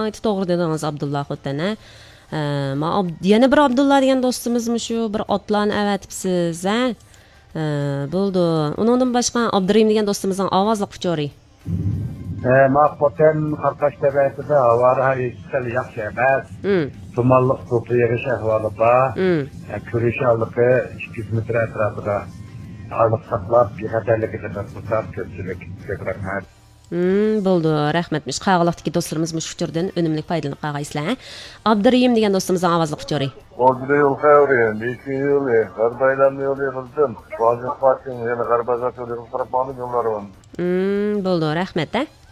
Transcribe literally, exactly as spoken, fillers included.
Nihoyat to'g'ri dedingiz Abdullah Xo'tana. Ma yana bir Abdullah degan do'stimizmi shu bir otlarni avatibsiz, ha? Bo'ldi. Undan boshqa Abdurim degan do'stimizning ovozli quchori. Ma Xo'tan Qarqash tabiatida havoda istal yaxshi emas. Tumanliq to'pli yig'ish ahvoli bor. Ko'rish oldiqi ikki yuz metr atrofida aniq saqlab, bexatarlikni to'sab ko'pchilik rahmat. Hmm, bo'ldi, rahmatmish. Qag'liqdagi do'stlarimiz mush turdan unumli foydalanib qolgaysizlar. Abdurim degan do'stimizning ovozli quchori. Oldu yol xavri, iki yıl, Qarbaylan yolu yığıldım. Bazı parçanın yana Qarbaza yolu qarapanı yolları var. Hmm, bo'ldi, rahmat.